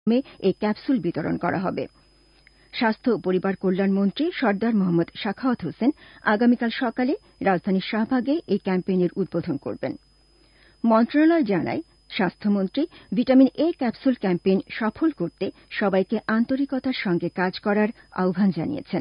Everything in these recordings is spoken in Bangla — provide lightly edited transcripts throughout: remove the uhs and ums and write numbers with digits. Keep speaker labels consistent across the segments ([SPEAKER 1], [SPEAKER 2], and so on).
[SPEAKER 1] এই ক্যাপসুল বিতরণ করা হবে। স্বাস্থ্য ও পরিবার কল্যাণ মন্ত্রী সর্দার মোহাম্মদ সাখাওয়াত হোসেন আগামীকাল সকালে রাজধানীর শাহবাগে এই ক্যাম্পেইনের উদ্বোধন করবেন। মন্ত্রণালয় জানায়, স্বাস্থ্যমন্ত্রী ভিটামিন এ ক্যাপসুল ক্যাম্পেইন সফল করতে সবাইকে আন্তরিকতার সঙ্গে কাজ করার আহ্বান জানিয়েছেন।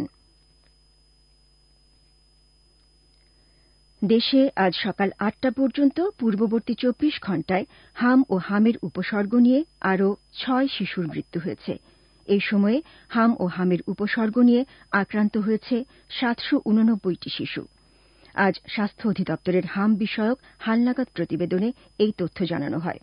[SPEAKER 1] দেশে আজ সকাল ৮টা পর্যন্ত পূর্ববর্তী ২৪ ঘণ্টায় হাম ও হামের উপসর্গ নিয়ে আরও ৬ শিশুর মৃত্যু হয়েছে। এই সময়ে হাম ও হামের উপসর্গ নিয়ে আক্রান্ত হয়েছে ৭৮৯টি শিশু। আজ স্বাস্থ্য অধিদপ্তরের হাম বিষয়ক হালনাগাদ প্রতিবেদনে এই তথ্য জানানো হয়।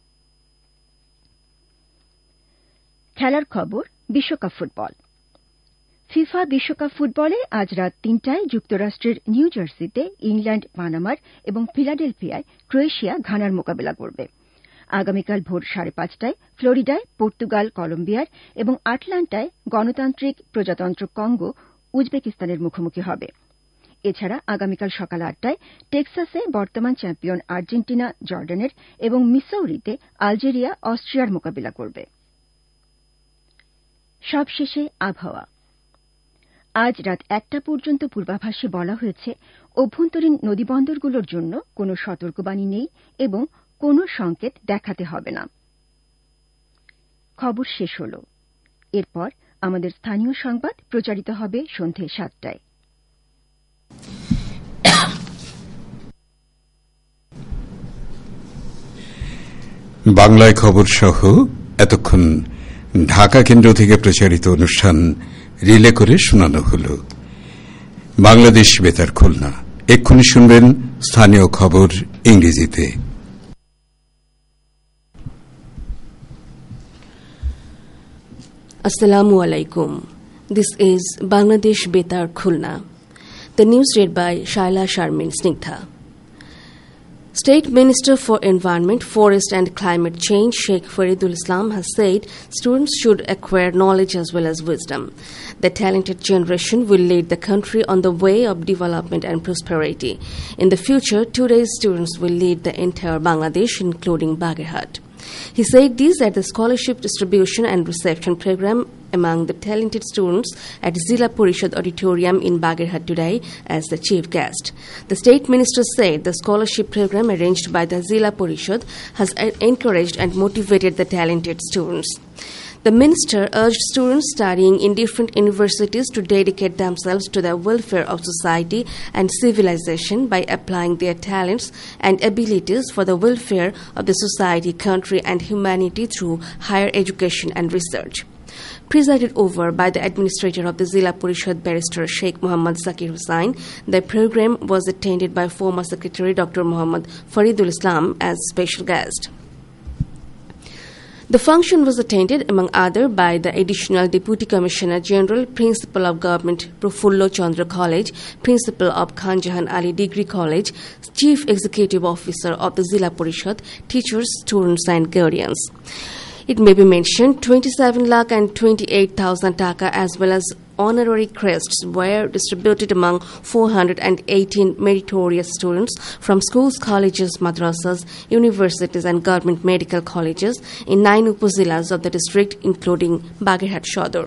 [SPEAKER 1] খেলার খবর, বিশ্বকাপ ফুটবল। ফিফা বিশ্বকাপ ফুটবলে আজ রাত ৩টায় যুক্তরাষ্ট্রের নিউ জার্সিতে ইংল্যান্ড পানামার এবং ফিলাডেলফিয়ায় ক্রোয়েশিয়া ঘানার মোকাবেলা করবে। আগামীকাল ভোর ৫:৩০টায় ফ্লোরিডায় পর্তুগাল কলম্বিয়ার এবং আটলান্টায় গণতান্ত্রিক প্রজাতন্ত্র কঙ্গো উজবেকিস্তানের মুখোমুখি হবে। এছাড়া আগামীকাল সকাল ৮টায় টেক্সাসে বর্তমান চ্যাম্পিয়ন আর্জেন্টিনা জর্ডানের এবং মিসৌরিতে আলজেরিয়া অস্ট্রিয়ার মোকাবিলা করবে। সবশেষে আবহাওয়া। আজ রাত ১টা পর্যন্ত পূর্বাভাসে বলা হয়েছে, অভ্যন্তরীণ নদীবন্দরগুলোর জন্য কোনো সতর্কবাণী নেই এবং কোনো সংকেত দেখাতে হবে না। খবর শেষ হল। এরপর আমাদের স্থানীয় সংবাদ প্রচারিত হবে সন্ধে ৭টায়।
[SPEAKER 2] বাংলায় খবর সহ এতক্ষণ ঢাকা কেন্দ্র থেকে প্রচারিত অনুষ্ঠান রিলে করে শোনানো হল। বাংলাদেশ বেতার খুলনা। এক্ষুনি শুনবেন স্থানীয় খবর ইংরেজিতে।
[SPEAKER 3] Assalamu alaikum. This is Bangladesh Betar Khulna. The news read by Shaila Sharmin Snigdha. State Minister for Environment, Forest and Climate Change, Sheikh Faridul Islam, has said students should acquire knowledge as well as wisdom. The talented generation will lead the country on the way of development and prosperity. In the future, today's students will lead the entire Bangladesh, including Bagherhat. He said this at the scholarship distribution and reception program among the talented students at Zila Parishad Auditorium in Bagherhat today as the chief guest. The state minister said the scholarship program arranged by the Zila Parishad has encouraged and motivated the talented students. The minister urged students studying in different universities to dedicate themselves to the welfare of society and civilization by applying their talents and abilities for the welfare of the society, country, and humanity through higher education and research. Presided over by the administrator of the Zila Parishad, Barrister Sheikh Muhammad Zakir Hussain, the program was attended by former Secretary Dr. Muhammad Faridul Islam as special guest. The function was attended, among other, by the Additional Deputy Commissioner General, Principal of Government Profullo Chandra College, Principal of Khan Jahan Ali Degree College, Chief Executive Officer of the Zila Parishad, teachers, students and guardians. It may be mentioned 27,28,000 taka as well as honorary crests were distributed among 418 meritorious students from schools, colleges, madrasas, universities and government medical colleges in 9 upazilas of the district, including Bagherhat Shodor.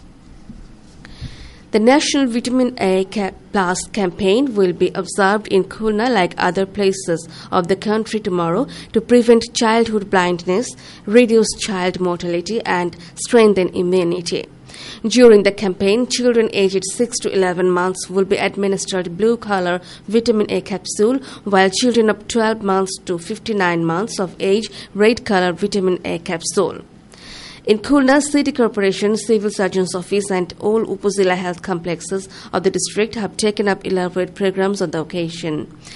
[SPEAKER 3] The National Vitamin A Plus campaign will be observed in Khulna like other places of the country tomorrow to prevent childhood blindness, reduce child mortality and strengthen immunity. During the campaign, children aged 6 to 11 months will be administered blue-color vitamin A capsule, while children of 12 months to 59 months of age red-color vitamin A capsule. In Khulna City Corporation, Civil Surgeon's Office and all Upazila health complexes of the district have taken up elaborate programs on the occasion.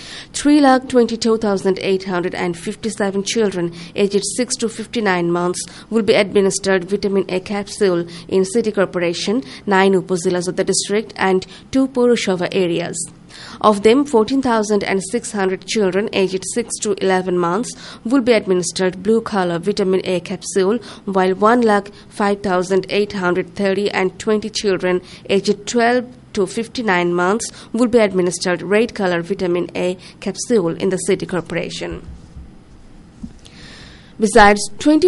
[SPEAKER 3] 3,22,857 children aged 6 to 59 months will be administered vitamin A capsule in City Corporation, 9 Upazilas of the district and 2 Purushowa areas. Of them, 14,600 children aged 6 to 11 months will be administered blue-color vitamin A capsule, while 1,05,830 and 20 children aged 12 to 59 months will be administered red-color vitamin A capsule in the City Corporation. Besides,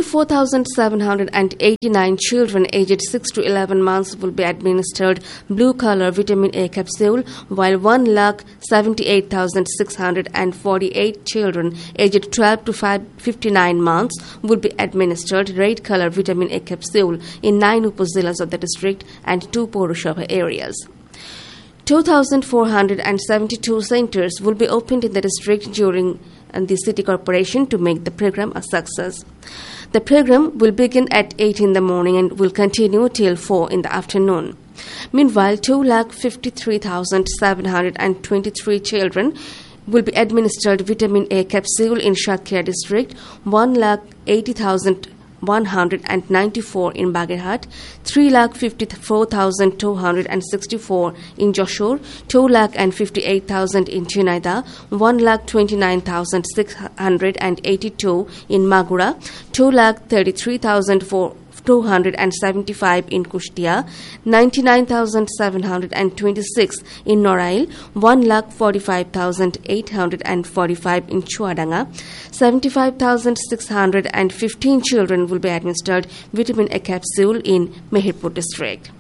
[SPEAKER 3] 24,789 children aged 6 to 11 months will be administered blue color vitamin A capsule, while 1,78,648 children aged 12 to 59 months will be administered red color vitamin A capsule in 9 upazilas of the district and 2 Purushabha areas. 2,472 centers will be opened in the district during the city corporation to make the program a success. The program will begin at 8 in the morning and will continue till 4 in the afternoon. Meanwhile, 2,53,723 children will be administered vitamin A capsule in Shatkhira district, 1,80,194 in Bagherhat, 3,54,264 in Joshore, 2,58,000 in Chinaida, 1,29,682 in Magura, 2,33,275 in Kushtia, 99,726 in Norail, 1,45,845 in Chuadanga, 75,615 children will be administered vitamin A capsule in Mehirpur district.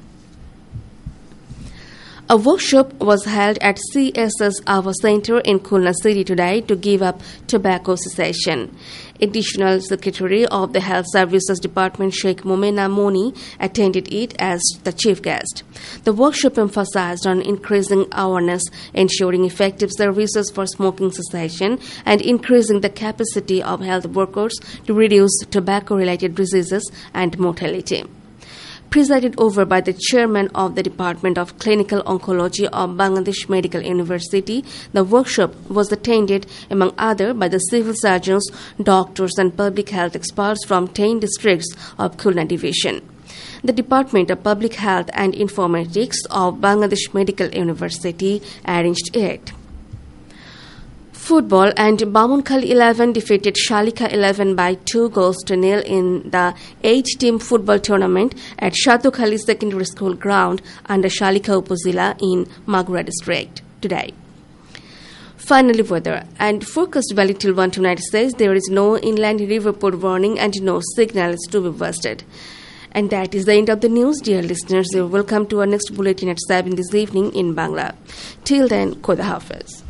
[SPEAKER 3] A workshop was held at CSS Ava Center in Khulna City today to give up tobacco cessation. Additional Secretary of the Health Services Department Sheikh Momena Moni attended it as the chief guest. The workshop emphasized on increasing awareness, ensuring effective services for smoking cessation, and increasing the capacity of health workers to reduce tobacco-related diseases and mortality. Presided over by the chairman of the Department of Clinical Oncology of Bangladesh Medical University, the workshop was attended, among other, by the civil surgeons, doctors and public health experts from 10 districts of Khulna Division. The Department of Public Health and Informatics of Bangladesh Medical University arranged it. Football, and Bamunkhali 11 defeated Shalika 11 by 2-0 in the 8-team football tournament at Shatukhali Secondary School ground under Shalika Upazila in Magura district today. Finally, weather and forecast value till 1 tonight says there is no inland river port warning and no signal is to be busted. And that is the end of the news, dear listeners. You are welcome to our next bulletin at 7 this evening in Bangla. Till then, Khoda Hafiz.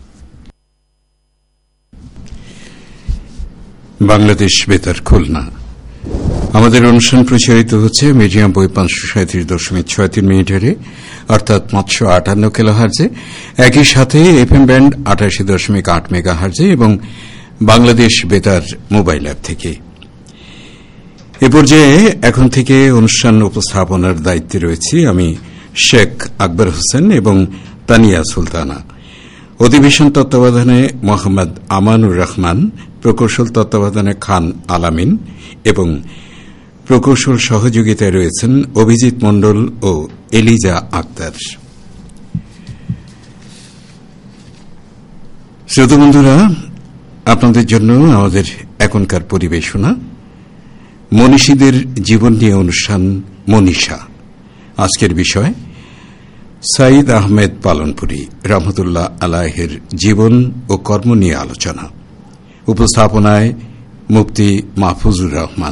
[SPEAKER 2] Bangladesh বেতার খুলনা আমাদের অনুষ্ঠান প্রচারিত হচ্ছে মিডিয়াম ওয়েভ 537.63 মিটারে অর্থাৎ 558 কিলোহার্জে, একই সাথে এফএম ব্যান্ড 88.8 মেগাহার্জে এবং বাংলাদেশ বেতার মোবাইল অ্যাপ থেকে। এ পর্যায়ে এখন থেকে অনুষ্ঠান উপস্থাপনার দায়িত্বে রয়েছি আমি শেখ আকবর হোসেন এবং তানিয়া সুলতানা। অধিবেশন তত্ত্বাবধানে মোহাম্মদ আমানুর রহমান, প্রকৌশল তত্ত্বাবধানে খান আলামিন এবং প্রকৌশল সহযোগিতায় রয়েছেন অভিজিৎ মণ্ডল ও এলিজা আক্তার। শ্রোতা বন্ধুরা, আপনাদের জন্য আমাদের এখনকার পরিবেশনা মনীষীদের জীবন নিয়ে অনুষ্ঠান মনীষা। আজকের বিষয় সাইদ আহমেদ পালনপুরি রহমতুল্লাহ আলাইহির জীবন ও কর্ম নিয়ে আলোচনা। উপস্থাপনায় মুফতি মাহফুজুর রহমান।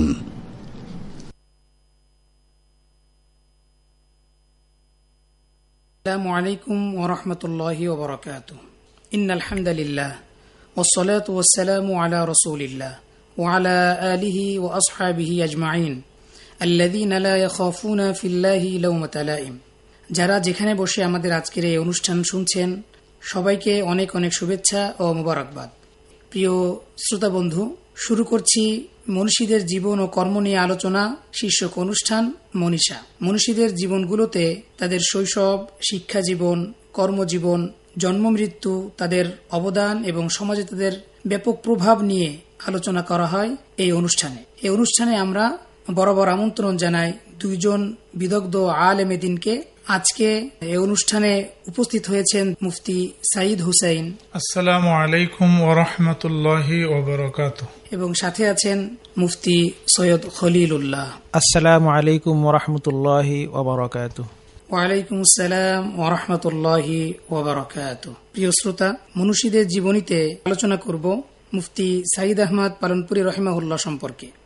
[SPEAKER 4] আসসালামু আলাইকুম ওয়া রাহমাতুল্লাহি ওয়া বারাকাতুহু। ইন্নাল হামদালিল্লাহ ওয়াসসালাতু ওয়াসসালামু আলা রাসূলিল্লাহ ওয়া আলা আলিহি ওয়া আসহাবিহি আজমাইন আল্লাযীনা লা ইয়াখাফুনা ফিল্লাহি লাওমাতা লাইম। যারা যেখানে বসে আমাদের আজকের এই অনুষ্ঠান শুনছেন, সবাইকে অনেক অনেক শুভেচ্ছা ও মোবারকবাদ। প্রিয় শ্রোতা বন্ধু, শুরু করছি মনীষীদের জীবন ও কর্ম নিয়ে আলোচনা শীর্ষক অনুষ্ঠান মনীষা। মনীষীদের জীবনগুলোতে তাদের শৈশব, শিক্ষা জীবন, কর্মজীবন, জন্ম মৃত্যু, তাদের অবদান এবং সমাজে তাদের ব্যাপক প্রভাব নিয়ে আলোচনা করা হয় এই অনুষ্ঠানে। এই অনুষ্ঠানে আমরা বরাবর আমন্ত্রণ জানাই দুইজন বিদগ্ধ আলেমে দ্বীনকে। আজকে এই অনুষ্ঠানে উপস্থিত হয়েছেন মুফতি সাইদ হুসাইন।
[SPEAKER 5] আসসালামু আলাইকুম ওয়া রাহমাতুল্লাহি ওয়া বারাকাতুহু।
[SPEAKER 4] এবং সাথে আছেন মুফতি সৈয়দ খলিলুল্লাহ।
[SPEAKER 6] আসসালামু আলাইকুম ওয়া রাহমাতুল্লাহি ওয়া বারাকাতুহু।
[SPEAKER 4] ওয়া আলাইকুম আসসালাম ওয়া রাহমাতুল্লাহি ওয়া বারাকাতুহু। প্রিয় শ্রোতা, মনীষীদের জীবনীতে আলোচনা করব মুফতি সাইদ আহমদ পালনপুরি রহিমাহুল্লাহ সম্পর্কে।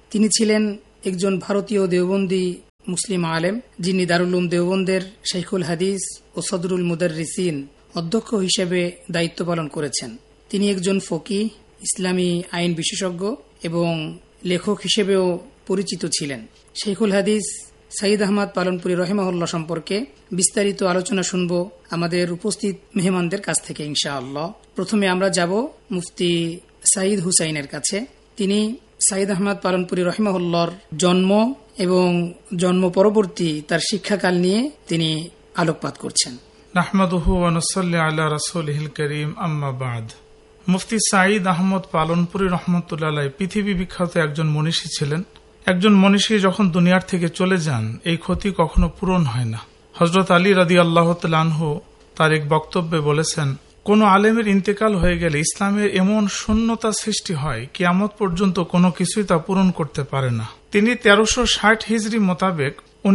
[SPEAKER 4] তিনি ছিলেন একজন ভারতীয় দেওবন্দি মুসলিম আলেম, যিনি দারুল উলুম দেওবন্দের শাইখুল হাদিস ও সদরুল মুদাররিসিন অধ্যক্ষ হিসেবে দায়িত্ব পালন করেছেন। তিনি একজন ফকিহ, ইসলামী আইন বিশেষজ্ঞ এবং লেখক হিসেবেও পরিচিত ছিলেন। শাইখুল হাদিস সাইদ আহমদ পালনপুরি রহিমাহুল্লাহ সম্পর্কে বিস্তারিত আলোচনা শুনব আমাদের উপস্থিত মেহমানদের কাছ থেকে ইনশাআল্লাহ। প্রথমে আমরা যাব মুফতি সাইদ হুসাইনের কাছে। তিনি সাইদ আহমদ পালনপুরি রহিমাহুল্লাহর জন্ম এবং জন্ম পরবর্তী তার শিক্ষাকাল নিয়ে তিনি আলোকপাত করছেন।
[SPEAKER 5] নাহমাদুহু ওয়া নুসাল্লি আলা রাসূলিহিল কারীম, আম্মা বা'দ। মুফতি সাইদ আহমদ পালনপুরি রহমতুল্লাহ আলাইহি পৃথিবী বিখ্যাত একজন মনীষী ছিলেন। একজন মনীষী যখন দুনিয়ার থেকে চলে যান, এই ক্ষতি কখনো পূরণ হয় না। হযরত আলী রাদিয়াল্লাহু তাআলা আনহু তার এক বক্তব্যে বলেছেন, কোন আলেমের ইন্তেকাল হয়ে গেলে ইসলামের এমন শূন্যতা সৃষ্টি হয়, কিয়ামত পর্যন্ত কোনো কিছুই তা পূরণ করতে পারে না। তিনি 1360 হিজরি মোতাবেক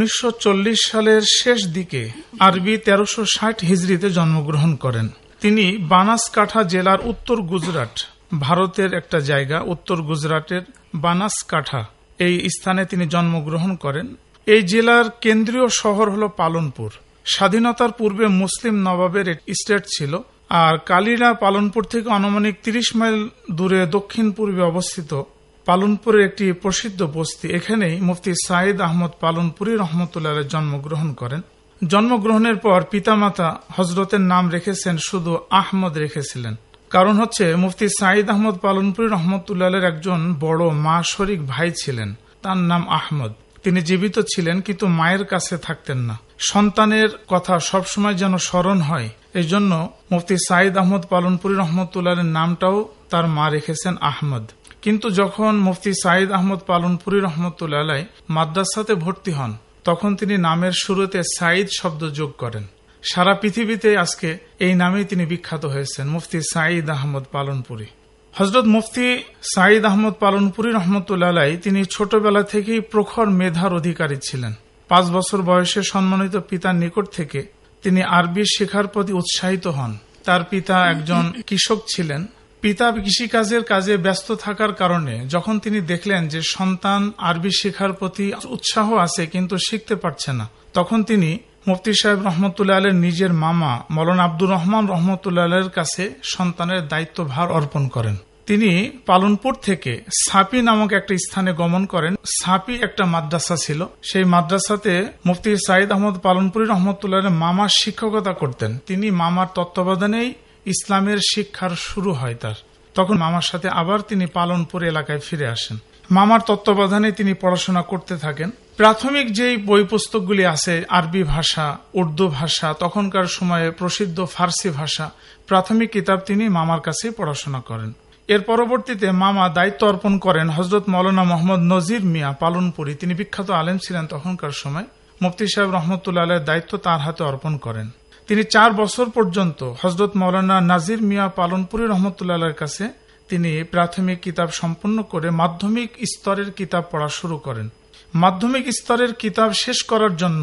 [SPEAKER 5] 1940 সালের শেষ দিকে আরবি 1360 হিজরিতে জন্মগ্রহণ করেন। তিনি বানাসকাঠা জেলার উত্তর গুজরাট, ভারতের একটা জায়গা, উত্তর গুজরাটের বানাসকাঠা এই স্থানে তিনি জন্মগ্রহণ করেন। এই জেলার কেন্দ্রীয় শহর হল পালনপুর। স্বাধীনতার পূর্বে মুসলিম নবাবের স্টেট ছিল, আর কালিরা পালনপুর থেকে আনুমানিক 30 মাইল দূরে দক্ষিণ পূর্বে অবস্থিত পালনপুরের একটি প্রসিদ্ধ বস্তি। এখানেই মুফতি সাইদ আহমদ পালনপুরি রহমতুল্লাহ আলাইহি জন্মগ্রহণ করেন। জন্মগ্রহণের পর পিতামাতা হজরতের নাম রেখেছেন, শুধু আহমদ রেখেছিলেন। কারণ হচ্ছে মুফতি সাইদ আহমদ পালনপুরি রহমতুল্লাহ আলাইহির একজন বড় মা শরিক ভাই ছিলেন, তার নাম আহমদ। তিনি জীবিত ছিলেন কিন্তু মায়ের কাছে থাকতেন না। সন্তানের কথা সবসময় যেন স্মরণ হয়, এই জন্য মুফতি সাইদ আহমদ পালনপুরি রহমতুল্লাহ আলাইহির নামটাও তার মা রেখেছেন আহমদ। কিন্তু যখন মুফতি সাইদ আহমদ পালনপুরি রহমতুল্লাহ আলাইহি মাদ্রাসাতে ভর্তি হন, তখন তিনি নামের শুরুতে সাইদ শব্দ যোগ করেন। সারা পৃথিবীতে আজকে এই নামেই তিনি বিখ্যাত হয়েছেন, মুফতি সাইদ আহমদ পালনপুরি। হযরত মুফতি সাইদ আহমদ পালনপুরি রহমতুল্লাহ আলাইহি তিনি ছোটবেলা থেকেই প্রখর মেধার অধিকারী ছিলেন। 5 বছর বয়সে সম্মানিত পিতার নিকট থেকে তিনি আরবি শেখার প্রতি উৎসাহিত হন। তার পিতা একজন কৃষক ছিলেন। পিতা কৃষিকাজের কাজে ব্যস্ত থাকার কারণে যখন তিনি দেখলেন যে সন্তান আরবি শেখার প্রতি উৎসাহ আছে কিন্তু শিখতে পারছে না, তখন তিনি মুফতি সাহেব রহমতুল্লাহ আলাইহির নিজের মামা মৌলানা আব্দুর রহমান রহমতুল্লাহ আলাইহির কাছে সন্তানের দায়িত্বভার অর্পণ করেন। তিনি পালনপুর থেকে সাপি নামক একটা স্থানে গমন করেন। সাপি একটা মাদ্রাসা ছিল, সেই মাদ্রাসাতে মুফতি সাইদ আহমদ পালনপুরি রহমতুল্লাহ আলাইহির মামা শিক্ষকতা করতেন। তিনি মামার তত্ত্বাবধানেই ইসলামের শিক্ষার শুরু হয় তার। তখন মামার সাথে আবার তিনি পালনপুর এলাকায় ফিরে আসেন। মামার তত্ত্বাবধানে তিনি পড়াশোনা করতে থাকেন। প্রাথমিক যেই বই পুস্তকগুলি আছে আরবি ভাষা, উর্দু ভাষা, তখনকার সময়ে প্রসিদ্ধ ফার্সি ভাষা, প্রাথমিক কিতাব তিনি মামার কাছে পড়াশোনা করেন। এর পরবর্তীতে মামা দায়িত্ব অর্পণ করেন হযরত মাওলানা মোহাম্মদ নজির মিয়া পালনপুরি। তিনি বিখ্যাত আলেম ছিলেন তখনকার সময়। মুফতি সাহেব রহমতুল্লাহ আলাইহির দায়িত্ব তার হাতে অর্পণ করেন। তিনি 4 বছর পর্যন্ত হযরত মাওলানা নাজির মিয়া পালনপুরি রহমতুল্লাহ আলাইহির কাছে তিনি প্রাথমিক কিতাব সম্পন্ন করে মাধ্যমিক স্তরের কিতাব পড়া শুরু করেন। মাধ্যমিক স্তরের কিতাব শেষ করার জন্য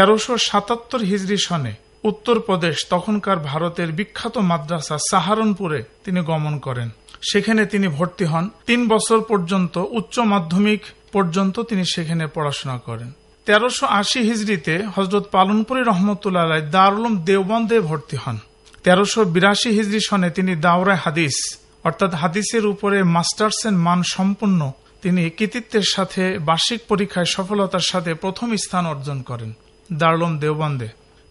[SPEAKER 5] 1377 হিজরি সনে উত্তরপ্রদেশ, তখনকার ভারতের বিখ্যাত মাদ্রাসা সাহারনপুরে তিনি গমন করেন। সেখানে তিনি ভর্তি হন। 3 বছর পর্যন্ত উচ্চ মাধ্যমিক পর্যন্ত তিনি সেখানে পড়াশোনা করেন। 1380 হিজরিতে হযরত পালনপুরি রহমতুল্লাহ আলাইহি দারুল উলুম দেওবন্দে ভর্তি হন। 1382 হিজরি সনে তিনি দাওরায়ে হাদিস অর্থাৎ হাদিসের উপরে মাস্টার্সের মান সম্পন্ন তিনি কৃতিত্বের সাথে বার্ষিক পরীক্ষায় সফলতার সাথে প্রথম স্থান অর্জন করেন দারুল উলুম দেওবন্দে।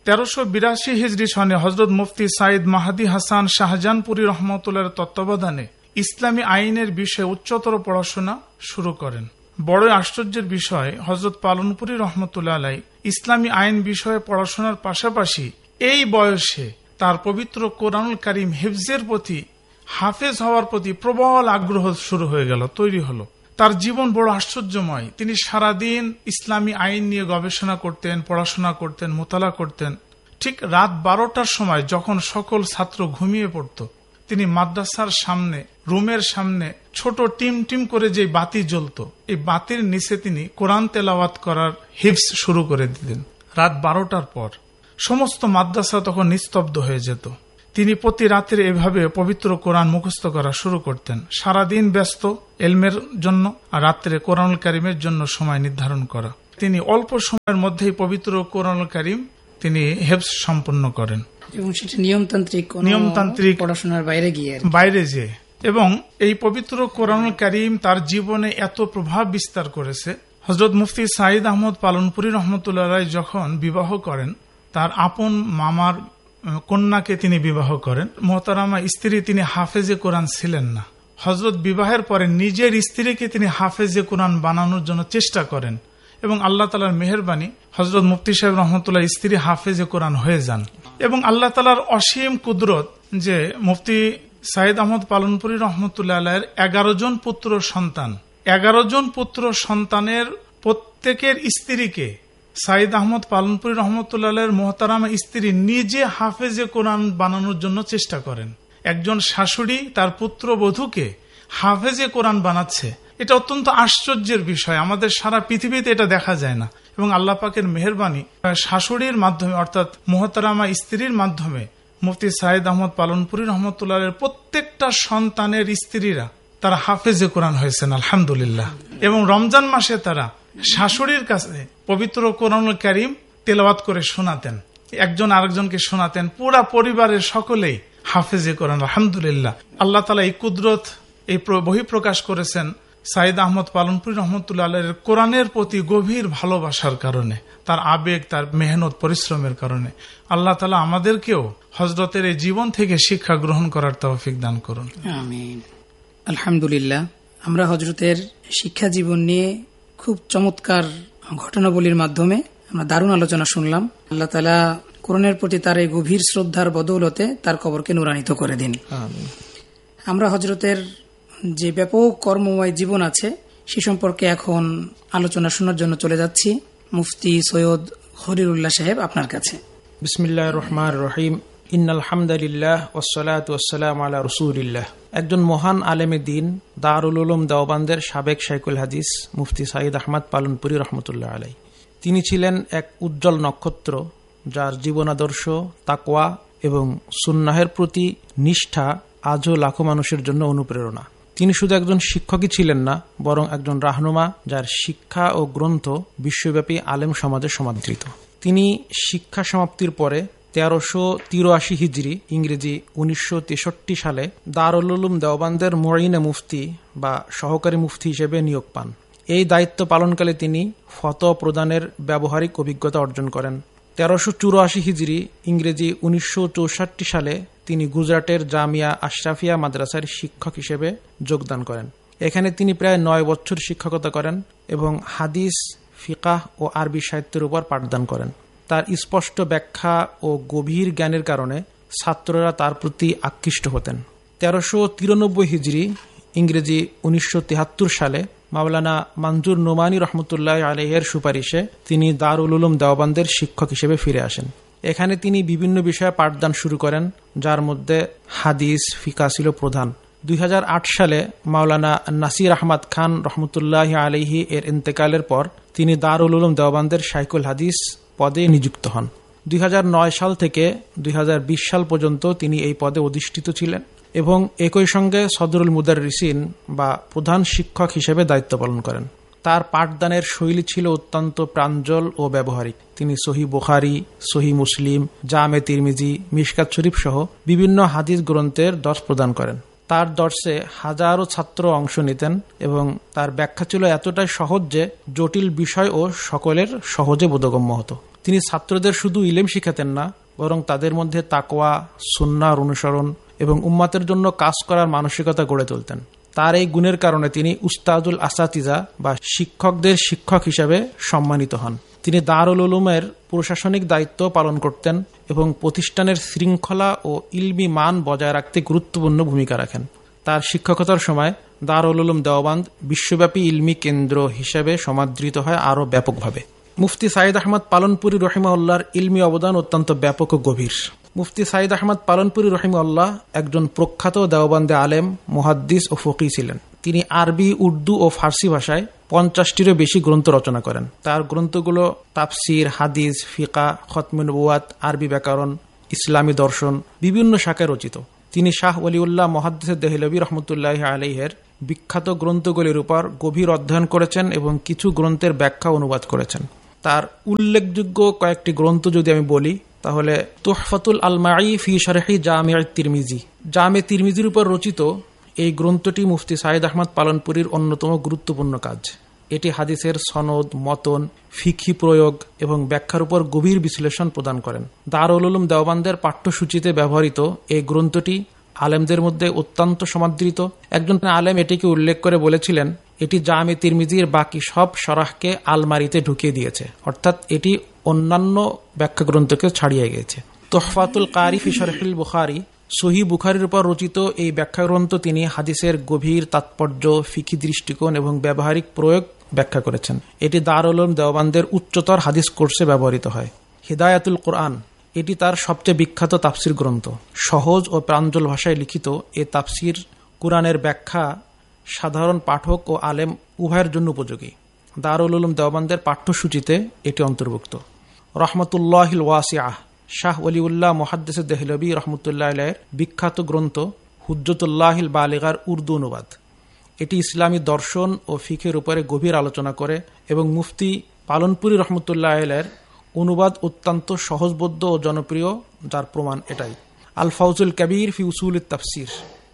[SPEAKER 5] 1382 হিজরি সনে হযরত মুফতি সাইদ মাহাদি হাসান শাহজাহানপুরি রহমতুল্লাহর তত্ত্বাবধানে ইসলামী আইনের বিষয়ে উচ্চতর পড়াশোনা শুরু করেন। বড় আশ্চর্যের বিষয়, হযরত পালনপুরি রহমতুল্লাহ আলাইহি ইসলামী আইন বিষয়ে পড়াশোনার পাশাপাশি এই বয়সে তার পবিত্র কোরআনুল কারীম হিফজের প্রতি, হাফেজ হওয়ার প্রতি প্রবল আগ্রহ শুরু হয়ে গেল, তৈরি হলো। তার জীবন বড় আশ্চর্যময়। তিনি সারাদিন ইসলামী আইন নিয়ে গবেষণা করতেন, পড়াশোনা করতেন, মোতালা করতেন। ঠিক রাত 12টার সময় যখন সকল ছাত্র ঘুমিয়ে পড়ত, তিনি মাদ্রাসার সামনে, রুমের সামনে ছোট টিম টিম করে যে বাতি জ্বলত, এই বাতির নিচে তিনি কোরআন তেলাওয়াত করার হিফজ শুরু করে দিতেন। রাত 12টার পর সমস্ত মাদ্রাসা তখন নিস্তব্ধ হয়ে যেত। তিনি প্রতি রাতের এভাবে পবিত্র কোরআন মুখস্থ করা শুরু করতেন। সারাদিন ব্যস্ত এলমের জন্য, আর রাত্রে কোরআনুল কারীমের জন্য সময় নির্ধারণ করা। তিনি অল্প সময়ের মধ্যেই পবিত্র কোরআনুল কারীম তিনি হেফজ সম্পন্ন করেন,
[SPEAKER 4] এবং সেটা নিয়মতান্ত্রিক পড়াশোনার বাইরে যেয়ে। এবং এই পবিত্র কোরআনুল কারীম তার জীবনে এত প্রভাব বিস্তার করেছে, হযরত মুফতি সাঈদ আহমদ পালনপুরী রহমতুল্লাহ আলাইহি যখন বিবাহ করেন, তার আপন মামার কন্যাকে তিনি বিবাহ করেন। মোহতারামা স্ত্রী তিনি হাফেজে কোরআন ছিলেন না। হযরত বিবাহের পরে নিজের স্ত্রীকে তিনি হাফেজে কোরআন বানানোর জন্য চেষ্টা করেন, এবং আল্লাহ তাআলার মেহেরবানি হযরত মুফতি সাহেব রহমতুল্লাহ স্ত্রী হাফেজে কোরআন হয়ে যান। এবং আল্লাহ তাআলার অসীম কুদরত যে মুফতি সাঈদ আহমদ পালনপুরী রহমতুল্লাহ আলাইহির 11 জন পুত্র সন্তান, 11 জন পুত্র সন্তানের প্রত্যেকের স্ত্রীকে সাঈদ আহমদ পালনপুরী রহমতুল্লাহ আলাইহির মোহতারামা স্ত্রী নিজে হাফেজে কোরআন বানানোর জন্য চেষ্টা করেন। একজন শাশুড়ি তার পুত্রবধূকে হাফেজে কোরআন বানাচ্ছে, এটা অত্যন্ত আশ্চর্যের বিষয়। আমাদের সারা পৃথিবীতে এটা দেখা যায় না। এবং আল্লাহ পাকের মেহেরবানি শাশুড়ির মাধ্যমে, অর্থাৎ মোহতারামা স্ত্রীর মাধ্যমে মুফতি সাঈদ আহমদ পালনপুরী রহমতুল্লাহ আলাইহির প্রত্যেকটা সন্তানের স্ত্রীরা তারা হাফেজে কোরআন হয়েছেন, আলহামদুলিল্লাহ। এবং রমজান মাসে তারা শাশুড়ির কাছে পবিত্র কোরআনুল কারীম তেলাওয়াত করে শোনাতেন, একজন আরেকজনকে শোনাতেন, পুরা পরিবারের সকলেই হাফেজে কোরআন, আলহামদুলিল্লাহ। আল্লাহ তাআলা এই কুদরত, এই বহিঃপ্রকাশ করেছেন সাঈদ আহমদ পালনপুরী রহমতুল্লাহ আলাইহির কোরআনের প্রতি গভীর ভালোবাসার কারণে, তার আবেগ, তার মেহনত, পরিশ্রমের কারণে। আল্লাহ তাআলা আমাদেরকেও হযরতের এই জীবন থেকে শিক্ষা গ্রহণ করার তৌফিক দান করুন, আমিন। আলহামদুলিল্লাহ, আমরা হযরতের শিক্ষা জীবন নিয়ে খুব চমৎকার ঘটনাবলীর মাধ্যমে আমরা দারুণ আলোচনা শুনলাম। আল্লাহ তাআলা কোরআনের প্রতি তার এই গভীর শ্রদ্ধার বদৌলতে তার কবরকে নূরান্বিত করে দিন। আমরা হযরতের যে ব্যাপক কর্মময় জীবন আছে সে সম্পর্কে এখন আলোচনা শোনার জন্য চলে যাচ্ছি। মুফতি সৈয়দ খলিলুল্লাহ সাহেব, আপনার কাছে।
[SPEAKER 6] বিসমিল্লাহির রহমানির রহিম। ইন্নাল হামদুলিল্লাহ ওয়াসসালাতু ওয়াসসালামু আলা রাসূলিল্লাহ। একজন মহান আলেমে দ্বীন, দারুল উলুম দেওবন্দের সাবেক শাইখুল হাদিস মুফতি সাঈদ আহমদ পালনপুরী রহমতুল্লাহ আলাইহি। তিনি ছিলেন এক উজ্জ্বল নক্ষত্র, যার জীবনাদর্শ, তাকওয়া এবং সুন্নাহের প্রতি নিষ্ঠা আজও লাখো মানুষের জন্য অনুপ্রেরণা। তিনি শুধু একজন শিক্ষকই ছিলেন না, বরং একজন রাহনুমা, যার শিক্ষা ও গ্রন্থ বিশ্বব্যাপী আলেম সমাজে সমাদৃত। তিনি শিক্ষা সমাপ্তির পরে 1383 হিজরি ইংরেজি 1963 সালে দারুল উলুম দেওবন্দের মুঈনে মুফতি বা সহকারী মুফতি হিসেবে নিয়োগ পান। এই দায়িত্ব পালনকালে তিনি ফতোয়া প্রদানের ব্যবহারিক অভিজ্ঞতা অর্জন করেন। 1384 হিজরি ইংরেজি 1964 সালে তিনি গুজরাটের জামিয়া আশরাফিয়া মাদ্রাসার শিক্ষক হিসেবে যোগদান করেন। এখানে তিনি প্রায় 9 বছর শিক্ষকতা করেন এবং হাদিস, ফিকাহ ও আরবি সাহিত্যের উপর পাঠদান করেন। তার স্পষ্ট ব্যাখ্যা ও গভীর জ্ঞানের কারণে ছাত্ররা তার প্রতি আকৃষ্ট হতেন। 1393 হিজরি ইংরেজি 1973 সালে মাওলানা মঞ্জুর নোমানী রহমতুল্লাহ আলাইহির সুপারিশে তিনি দারুল উলুম দেওবন্দের শিক্ষক হিসেবে ফিরে আসেন। এখানে তিনি বিভিন্ন বিষয়ে পাঠদান শুরু করেন, যার মধ্যে হাদিস, ফিকাহ ছিল প্রধান। 2008 সালে মাওলানা নাসির আহমদ খান রহমতুল্লাহ আলাইহি এর ইন্তেকালের পর তিনি দারুল উলুম দেওবন্দের শাইখুল হাদিস পদে নিযুক্ত হন। 2009 সাল থেকে 2020 সাল পর্যন্ত তিনি এই পদে অধিষ্ঠিত ছিলেন এবং একই সঙ্গে সদরুল মুদাররিসিন বা প্রধান শিক্ষক হিসেবে দায়িত্ব পালন করেন। তার পাঠদানের শৈলী ছিল অত্যন্ত প্রাঞ্জল ও ব্যবহারিক। তিনি সহিহ বুখারী, সহিহ মুসলিম, জামে তিরমিজি, মিশকাত শরীফ সহ বিভিন্ন হাদিস গ্রন্থের দর্শ প্রদান করেন। তার দর্শে হাজারো ছাত্র অংশ নিতেন এবং তার ব্যাখ্যা ছিল এতটাই সহজ যে জটিল বিষয় ও সকলের সহজে বোধগম্য হতো। তিনি ছাত্রদের শুধু ইলম শিখাতেন না, বরং তাদের মধ্যে তাকওয়া, সুন্নাহর অনুসরণ এবং উম্মাতের জন্য কাজ করার মানসিকতা গড়ে তুলতেন। তার এই গুণের কারণে তিনি উস্তাদুল আসাতিজা বা শিক্ষকদের শিক্ষক হিসেবে সম্মানিত হন। তিনি দারুল উলুমের প্রশাসনিক দায়িত্ব পালন করতেন এবং প্রতিষ্ঠানের শৃঙ্খলা ও ইলমি মান বজায় রাখতে গুরুত্বপূর্ণ ভূমিকা রাখেন। তার শিক্ষকতার সময় দারুল উলুম দেওবন্দ বিশ্বব্যাপী ইলমি কেন্দ্র হিসেবে সমাদৃত হয় আরও ব্যাপকভাবে। মুফতি সাঈদ আহমদ পালনপুরী রহিমাহুল্লাহর ইলমি অবদান অত্যন্ত ব্যাপক ও গভীর। মুফতি সাঈদ আহমদ পালনপুরী রহিমাহুল্লাহ একজন প্রখ্যাত দেওবন্দে আলেম, মুহাদ্দিস ও ফকিহ ছিলেন। তিনি আরবি, উর্দু ও ফার্সি ভাষায় 50টিরও বেশি গ্রন্থ রচনা করেন। তার গ্রন্থগুলো তাফসির, হাদিস, ফিকাহ, খতমে নবুয়াত, আরবি ব্যাকরণ, ইসলামী দর্শন বিভিন্ন শাখায় রচিত। তিনি শাহ ওলিউল্লাহ মুহাদ্দিস দেহলভী রহমতুল্লাহ আলাইহির বিখ্যাত গ্রন্থগুলির উপর গভীর অধ্যয়ন করেছেন এবং কিছু গ্রন্থের ব্যাখ্যা অনুবাদ করেছেন। তার উল্লেখযোগ্য কয়েকটি গ্রন্থ যদি আমি বলি তাহলে তুহফাতুল আলমাঈ ফি শরহি জামি তিরমিজি, জামে তিরমিজির উপর রচিত এই গ্রন্থটি মুফতি সাঈদ আহমদ পালনপুরীর অন্যতম গুরুত্বপূর্ণ কাজ। এটি হাদিসের সনদ, মতন, ফিকহি প্রয়োগ এবং ব্যাখ্যার উপর গভীর বিশ্লেষণ প্রদান করেন। দারুল উলুম দেওবান্দের পাঠ্যসূচিতে ব্যবহৃত এই গ্রন্থটি আলেমদের মধ্যে অত্যন্ত সমাদৃত। একজন আলেম এটিকে উল্লেখ করে বলেছিলেন, এটি জামে তিরমিজির বাকি সব শরাহকে আলমারিতে ঢুকিয়ে দিয়েছে, অর্থাৎ এটি অন্যান্য ব্যাখ্যা গ্রন্থকে ছাড়িয়ে গেছে। তুহফাতুল কারি ফি শরহিল বুখারী, সহিহ বুখারীর উপর রচিত এই ব্যাখ্যা গ্রন্থ তিনি হাদিসের গভীর তাৎপর্য, ফিকি দৃষ্টিকোণ এবং ব্যবহারিক প্রয়োগ ব্যাখ্যা করেছেন। এটি দারুল উলুম দেওবান্দের উচ্চতর হাদিস কোর্সে ব্যবহৃত হয়। হিদায়াতুল কোরআন, এটি তার সবচেয়ে বিখ্যাত তাফসির গ্রন্থ। সহজ ও প্রাঞ্জল ভাষায় লিখিত এ তাফসির কুরআনের ব্যাখ্যা সাধারণ পাঠক ও আলেম উভয়ের জন্য উপযোগী। দারুল উলুম দেওবান্দের পাঠ্যসূচিতে এটি অন্তর্ভুক্ত। রহমতুল্লাহিল ওয়াসিআহ, শাহ ওলিউল্লাহ মুহাদ্দিস দেহলভী রহমতুল্লাহ আলাইহির বিখ্যাত গ্রন্থ হুজ্জতুল্লাহিল বালিগার উর্দু অনুবাদ। এটি ইসলামী দর্শন ও ফিকের উপরে গভীর আলোচনা করে এবং মুফতি পালনপুরী রহমতুল্লাহ আলাইহির অনুবাদ অত্যন্ত সহজবোধ্য ও জনপ্রিয়, যার প্রমাণ এটাই। আল ফাউজুল কবির ফি উসুলিত তাফসির,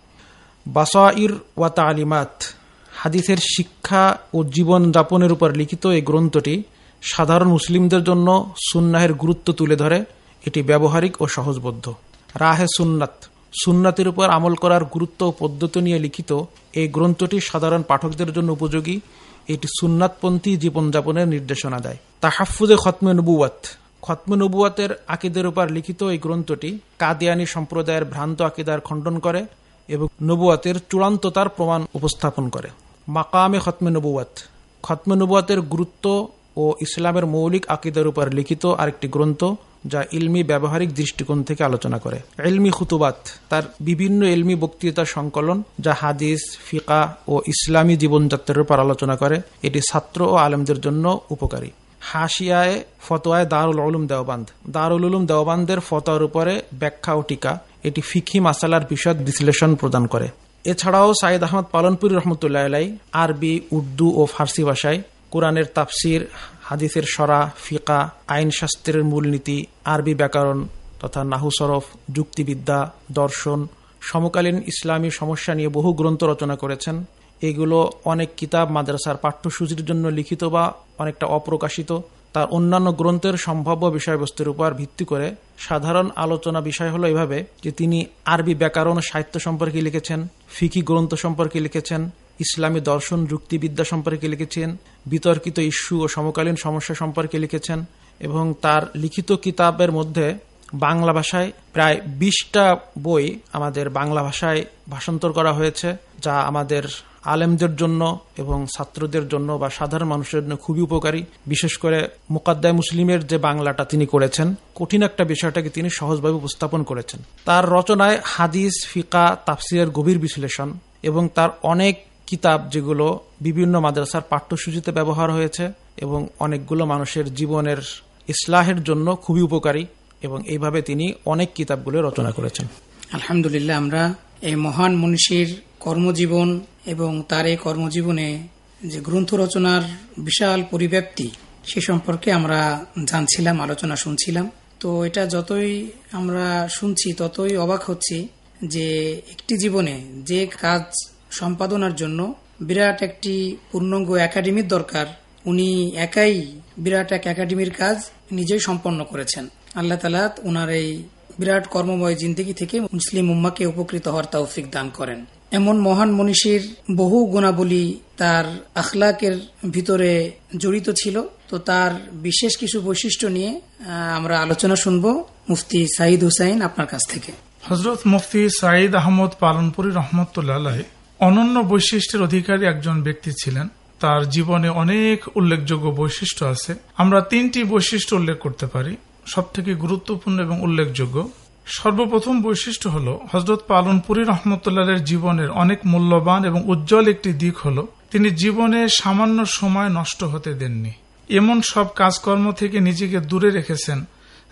[SPEAKER 6] বাসাইর ওয়া তালিমাত, হাদিসের শিক্ষা ও জীবন যাপনের উপর লিখিত এই গ্রন্থটি সাধারণ মুসলিমদের জন্য সুন্নাহের গুরুত্ব তুলে ধরে। এটি ব্যবহারিক ও সহজবোধ্য। রাহে সুন্নাত, সুন্নাতের উপর আমল করার গুরুত্ব ও পদ্ধতি নিয়ে লিখিত এই গ্রন্থটি সাধারণ পাঠকদের জন্য উপযোগী। এটি সুন্নাতপন্থী জীবনযাপনের নির্দেশনা দেয়। তাহাফুজে খতমে নবুয়াত, খতমে নবুয়াতের আকিদের উপর লিখিত এই গ্রন্থটি কাদিয়ানী সম্প্রদায়ের ভ্রান্ত আকিদার খণ্ডন করে এবং নবুয়াতের চূড়ান্ততার প্রমাণ উপস্থাপন করে। মাকামে খতমে নবুয়াত, খতমে নবুয়াতের গুরুত্ব ও ইসলামের মৌলিক আকিদার উপর লিখিত আরেকটি গ্রন্থ, যা ইলমি ব্যবহারিক দৃষ্টিকোণ থেকে আলোচনা করে। ইলমি খুতুবাত, তার বিভিন্ন ইলমি বক্তৃতার সংকলন যা হাদিস, ফিকা ও ইসলামী জীবনযাত্রার উপর আলোচনা করে। এটি ছাত্র ও আলেমদের জন্য উপকারী। হাশিয়ায়ে ফতোয়ায়ে দারুল উলুম দেওবান্দ, দারুল উলুম দেওবান্দের ফতোয়ার উপরে ব্যাখ্যা ও টিকা। এটি ফিকহি মাসালার বিশদ বিশ্লেষণ প্রদান করে। এছাড়াও সাঈদ আহমদ পালনপুরী রহমতুল্লাহ আলাইহি আরবি, উর্দু ও ফার্সি ভাষায় কোরআনের তাফসির, হাদিসের শরা, ফিকা, আইন শাস্ত্রের মূলনীতি, আরবি ব্যাকরণ তথা নাহু সরফ, যুক্তিবিদ্যা, দর্শন, সমকালীন ইসলামী সমস্যা নিয়ে বহু গ্রন্থ রচনা করেছেন। এগুলো অনেক কিতাব মাদ্রাসার পাঠ্যসূচির জন্য লিখিত বা অনেকটা অপ্রকাশিত। তার অন্যান্য গ্রন্থের সম্ভাব্য বিষয়বস্তুর উপর ভিত্তি করে সাধারণ আলোচনা বিষয় হলো এভাবে যে তিনি আরবি ব্যাকরণ সাহিত্য সম্পর্কে লিখেছেন, ফিকি গ্রন্থ সম্পর্কে লিখেছেন, ইসলামী দর্শন যুক্তিবিদ্যা সম্পর্কে লিখেছেন, বিতর্কিত ইস্যু ও সমকালীন সমস্যা সম্পর্কে লিখেছেন এবং তার লিখিত কিতাবের মধ্যে বাংলা ভাষায় প্রায় 20টা বই আমাদের বাংলা ভাষায় ভাষান্তর করা হয়েছে, যা আমাদের আলেমদের জন্য এবং ছাত্রদের জন্য বা সাধারণ মানুষের জন্য খুবই উপকারী। বিশেষ করে মুকাদ্দায়ে মুসলিমের যে বাংলাটা তিনি করেছেন, কঠিন একটা বিষয়টাকে তিনি সহজভাবে উপস্থাপন করেছেন। তার রচনায় হাদিস, ফিকা, তাফসিরের গভীর বিশ্লেষণ এবং তার অনেক কিতাব যেগুলো বিভিন্ন মাদ্রাসার পাঠ্যসূচিতে ব্যবহার হয়েছে এবং অনেকগুলো মানুষের জীবনের ইসলাহের জন্য খুবই উপকারী এবং এইভাবে তিনি অনেক কিতাবগুলো রচনা করেছেন।
[SPEAKER 4] আলহামদুলিল্লাহ, আমরা এই মহান মনীষীর কর্মজীবন এবং তার এই কর্মজীবনে যে গ্রন্থ রচনার বিশাল পরিব্যাপ্তি সে সম্পর্কে আমরা জানছিলাম, আলোচনা শুনছিলাম। তো এটা যতই আমরা শুনছি ততই অবাক হচ্ছি যে একটি জীবনে যে কাজ সম্পাদনার জন্য বিরাট একটি পূর্ণাঙ্গ একাডেমির দরকার, উনি একাই বিরাট এক একাডেমির কাজ নিজেই সম্পন্ন করেছেন। আল্লাহ তাআলা ওনার এই বিরাট কর্মময় জিন্দেগি থেকে মুসলিম উম্মাকে উপকৃত হওয়ার তৌফিক দান করেন। এমন মহান মনীষীর বহু গুণাবলী তার আখলাকের ভিতরে জড়িত ছিল। তো তার বিশেষ কিছু বৈশিষ্ট্য নিয়ে আমরা আলোচনা শুনবো মুফতি সাঈদ হুসাইন আপনার কাছ থেকে।
[SPEAKER 5] হযরত মুফতি সাঈদ আহমদ পালনপুরী রহমতুল্লাহ আলাইহি অনন্য বৈশিষ্ট্যের অধিকারী একজন ব্যক্তি ছিলেন। তার জীবনে অনেক উল্লেখযোগ্য বৈশিষ্ট্য আছে। আমরা 3টি বৈশিষ্ট্য উল্লেখ করতে পারি, সবথেকে গুরুত্বপূর্ণ এবং উল্লেখযোগ্য। সর্বপ্রথম বৈশিষ্ট্য হল হযরত পালনপুরী রহমতুল্লাহের জীবনের অনেক মূল্যবান এবং উজ্জ্বল একটি দিক হল তিনি জীবনে সামান্য সময় নষ্ট হতে দেননি। এমন সব কাজকর্ম থেকে নিজেকে দূরে রেখেছেন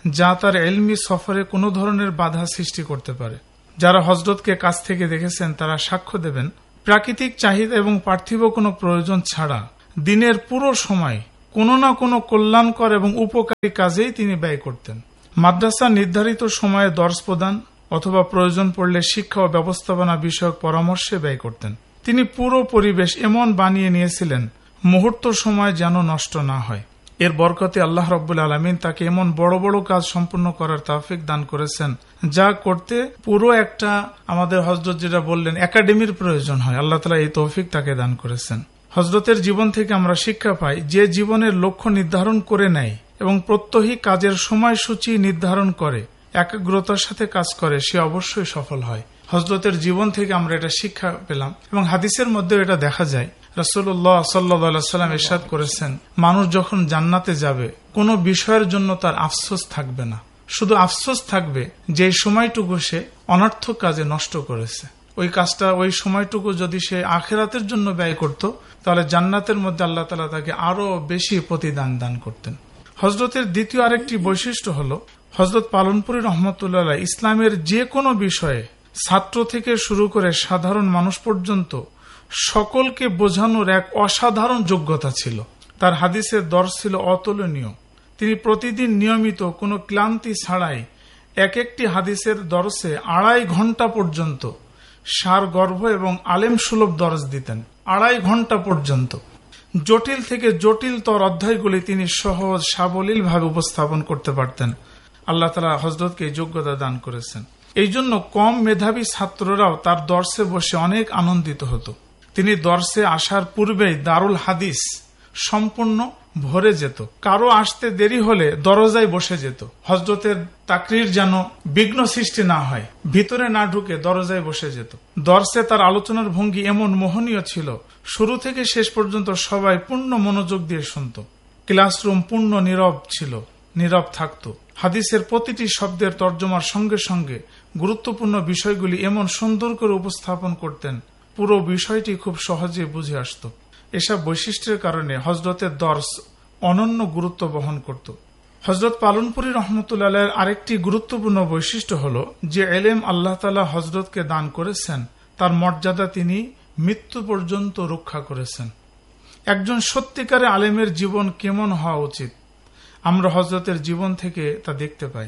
[SPEAKER 5] যা তার ইলমি সফরে কোনো ধরনের বাধা সৃষ্টি করতে পারে। যারা হযরতকে কাছ থেকে দেখেছেন তারা সাক্ষ্য দেবেন, প্রাকৃতিক চাহিদা এবং পার্থিব কোনো প্রয়োজন ছাড়া দিনের পুরো সময় কোনো না কোনো কল্যাণকর এবং উপকারী কাজেই তিনি ব্যয় করতেন। মাদ্রাসা নির্ধারিত সময়ে দর্স প্রদান অথবা প্রয়োজন পড়লে শিক্ষা ও ব্যবস্থাপনা বিষয়ক পরামর্শে ব্যয় করতেন। তিনি পুরো পরিবেশ এমন বানিয়ে নিয়েছিলেন মুহূর্ত সময় যেন নষ্ট না হয়। এর বরকতে আল্লাহ রাব্বুল আলামিন তাকে এমন বড় বড় কাজ সম্পূর্ণ করার তৌফিক দান করেছেন, যা করতে পুরো একটা আমাদের হযরত যেটা বললেন একাডেমির প্রয়োজন হয়। আল্লাহ তাআলা এই তৌফিক তাকে দান করেছেন। হযরতের জীবন থেকে আমরা শিক্ষা পাই, যে জীবনের লক্ষ্য নির্ধারণ করে নেয় এবং প্রত্যহী কাজের সময়সূচি নির্ধারণ করে একাগ্রতার সাথে কাজ করে, সে অবশ্যই সফল হয়। হযরতের জীবন থেকে আমরা এটা শিক্ষা পেলাম এবং হাদিসের মধ্যে এটা দেখা যায়। রাসূলুল্লাহ সাল্লাল্লাহু আলাইহি ওয়াসাল্লাম ইরশাদ করেছেন, মানুষ যখন জান্নাতে যাবে কোনো বিষয়ের জন্য তার আফসোস থাকবে না, শুধু আফসোস থাকবে যে সময়টুকু সে অনর্থক কাজে নষ্ট করেছে। ওই কাজটা ওই সময়টুকু যদি সে আখিরাতের জন্য ব্যয় করত, তাহলে জান্নাতের মধ্যে আল্লাহ তাআলা তাকে আরো বেশি প্রতিদান দান করতেন। হযরতের দ্বিতীয় আরেকটি বৈশিষ্ট্য হলো, হযরত পালনপুরী রহমতুল্লাহ আলাইহি ইসলামের যে কোনো বিষয়ে ছাত্র থেকে শুরু করে সাধারণ মানুষ পর্যন্ত সকলকে বোঝানোর এক অসাধারণ যোগ্যতা ছিল। তার হাদিসের দর্শ ছিল অতুলনীয়। তিনি প্রতিদিন নিয়মিত কোনো ক্লান্তি ছাড়াই এক একটি হাদিসের দর্শে 2.5 ঘন্টা পর্যন্ত সারগর্ভ এবং আলেম সুলভ দর্শ দিতেন। 2.5 ঘন্টা পর্যন্ত জটিল থেকে জটিলতর অধ্যায়গুলি তিনি সহজ সাবলীল ভাবে উপস্থাপন করতে পারতেন। আল্লাহ তাআলা হযরতকে এই যোগ্যতা দান করেছেন। এই জন্য কম মেধাবী ছাত্ররাও তার দর্শে বসে অনেক আনন্দিত হতো। তিনি দর্শে আসার পূর্বেই দারুল হাদিস সম্পূর্ণ ভরে যেত। কারো আসতে দেরি হলে দরজায় বসে যেত। হযরতের তাকরীর যেন বিঘ্ন সৃষ্টি না হয়, ভিতরে না ঢুকে দরজায় বসে যেত। দর্শে তার আলোচনার ভঙ্গি এমন মোহনীয় ছিল, শুরু থেকে শেষ পর্যন্ত সবাই পূর্ণ মনোযোগ দিয়ে শুনত। ক্লাসরুম পূর্ণ নীরব ছিল, নীরব থাকত। হাদিসের প্রতিটি শব্দের তর্জমার সঙ্গে সঙ্গে গুরুত্বপূর্ণ বিষয়গুলি এমন সুন্দর করে উপস্থাপন করতেন, পুরো বিষয়টি খুব সহজে বুঝে আসত। এসব বৈশিষ্ট্যের কারণে হযরতের দর্শ অনন্য গুরুত্ব বহন করত। হযরত পালনপুরী রহমতুল্লাহ আলাইহির আরেকটি গুরুত্বপূর্ণ বৈশিষ্ট্য হল, যে ইলম আল্লাহ তাআলা হযরতকে দান করেছেন তার মর্যাদা তিনি মৃত্যু পর্যন্ত রক্ষা করেছেন। একজন সত্যিকারের আলেমের জীবন কেমন হওয়া উচিত আমরা হযরতের জীবন থেকে তা দেখতে পাই।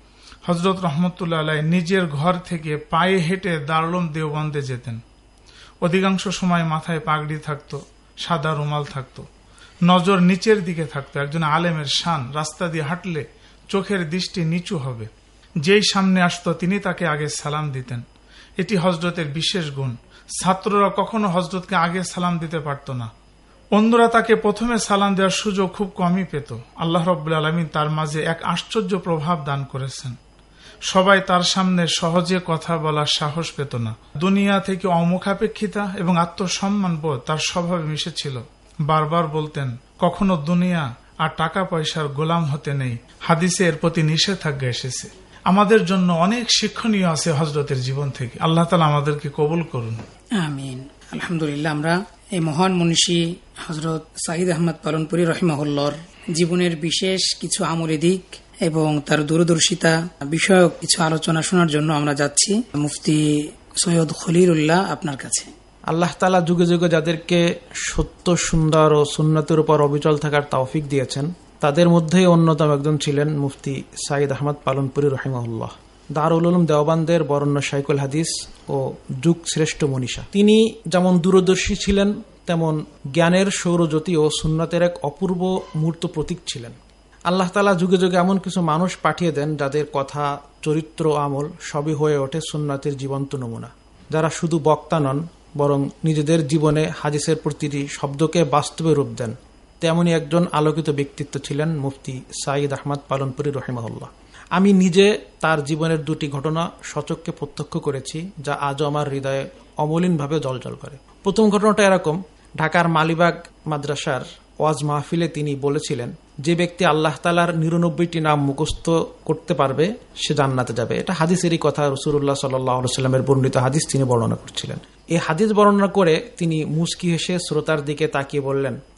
[SPEAKER 5] হযরত রহমতুল্লাহ আলাইহি নিজের ঘর থেকে পায়ে হেঁটে দারুল উলুম দেওবন্দে যেতেন। অধিকাংশ সময় মাথায় পাগড়ি থাকত, সাদা রুমাল থাকত, নজর নিচের দিকে থাকত। একজন আলেমের শান, রাস্তা দিয়ে হাঁটলে চোখের দৃষ্টি নিচু হবে। যেই সামনে আসতো তিনি তাকে আগে সালাম দিতেন। এটি হযরতের বিশেষ গুণ। ছাত্ররা কখনো হযরতকে আগে সালাম দিতে পারত না। অন্যরা তাকে প্রথমে সালাম দেওয়ার সুযোগ খুব কমই পেত। আল্লাহ রাব্বুল আলামিন তার মাঝে এক আশ্চর্য প্রভাব দান করেছেন। সবাই তার সামনে সহজে কথা বলার সাহস পেত না। দুনিয়া থেকে অমুখাপেক্ষিতা এবং আত্মসম্মান বোধ তার স্বভাবে মিশেছিল। বারবার বলতেন, কখনো দুনিয়া আর টাকা পয়সার গোলাম হতে নেই। হাদিসে এর প্রতি নিষেধাজ্ঞা এসেছে। আমাদের জন্য অনেক শিক্ষণীয় আছে হযরতের জীবন থেকে। আল্লাহ তাআলা আমাদেরকে কবুল করুন,
[SPEAKER 4] আমিন। আলহামদুলিল্লাহ, আমরা এই মহান মনীষী হযরত সাঈদ আহমদ পালনপুরী রহিমাহুল্লাহর জীবনের বিশেষ কিছু আমলি দিক এবং তার দূরদর্শিতা বিষয়ক কিছু আলোচনা শোনার জন্য আমরা যাচ্ছি মুফতি সৈয়দ খলিলুল্লাহ আপনার কাছে।
[SPEAKER 6] আল্লাহ তাআলা যুগে যুগে যাদেরকে সত্য, সুন্দর ও সুন্নতের উপর অবিচল থাকার তৌফিক দিয়েছেন, তাদের মধ্যেই অন্যতম একজন ছিলেন মুফতি সাঈদ আহমদ পালনপুরী রহিমাহুল্লাহ, দারুল উলুম দেওবন্দের বরেণ্য শাইখুল হাদিস ও যুগ শ্রেষ্ঠ মনীষা। তিনি যেমন দূরদর্শী ছিলেন, তেমন জ্ঞানের সৌরজ্যোতি ও সুন্নতের এক অপূর্ব মূর্ত প্রতীক ছিলেন। আল্লাহ তাআলা যুগে যুগে এমন কিছু মানুষ পাঠিয়ে দেন যাদের কথা, চরিত্র, আমল সবই হয়ে ওঠে সুন্নতের জীবন্ত নমুনা। যারা শুধু বক্তা নন, বরং নিজেদের জীবনে হাদিসের প্রতিটি শব্দকে বাস্তবে রূপ দেন। তেমনি একজন আলোকিত ব্যক্তিত্ব ছিলেন মুফতি সাঈদ আহমদ পালনপুরী রহিমাহুল্লাহ। আমি নিজে তার জীবনের 2টি ঘটনা সচক্ষে প্রত্যক্ষ করেছি, যা আজও আমার হৃদয়ে অমলিনভাবে জ্বলজ্বল করে। প্রথম ঘটনাটা এরকম, ঢাকার মালিবাগ মাদ্রাসার ওয়াজ মাহফিলে তিনি বলেছিলেন, যে ব্যক্তি আল্লাহ তাআলার 99টি নাম মুখস্থ করতে পারবে সে জান্নাতে যাবে। এটা হাদিসেরই কথা, রাসূলুল্লাহ সাল্লাল্লাহু আলাইহি ওয়াসাল্লামের বর্ণিত হাদিস তিনি বর্ণনা করছিলেন। এই হাদিস বর্ণনা করে তিনি মুস্কি হেসে শ্রোতার দিকে তাকিয়ে বললেন,